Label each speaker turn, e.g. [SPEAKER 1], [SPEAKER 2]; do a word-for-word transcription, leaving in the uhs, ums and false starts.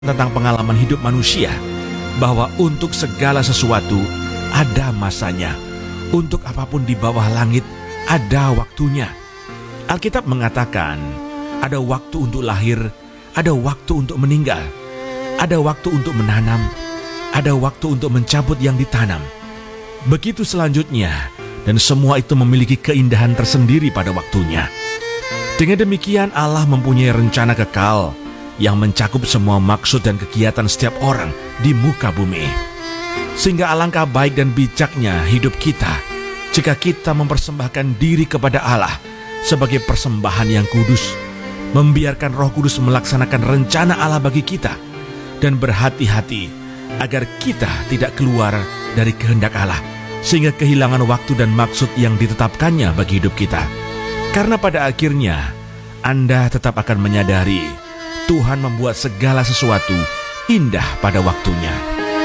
[SPEAKER 1] tentang pengalaman hidup manusia, bahwa untuk segala sesuatu ada masanya. Untuk apapun di bawah langit ada waktunya. Alkitab mengatakan, ada waktu untuk lahir, ada waktu untuk meninggal, ada waktu untuk menanam, ada waktu untuk mencabut yang ditanam. Begitu selanjutnya, dan semua itu memiliki keindahan tersendiri pada waktunya. Dengan demikian Allah mempunyai rencana kekal yang mencakup semua maksud dan kegiatan setiap orang di muka bumi. Sehingga alangkah baik dan bijaknya hidup kita jika kita mempersembahkan diri kepada Allah sebagai persembahan yang kudus, membiarkan Roh Kudus melaksanakan rencana Allah bagi kita, dan berhati-hati agar kita tidak keluar dari kehendak Allah sehingga kehilangan waktu dan maksud yang ditetapkannya bagi hidup kita. Karena pada akhirnya Anda tetap akan menyadari Tuhan membuat segala sesuatu indah pada waktunya.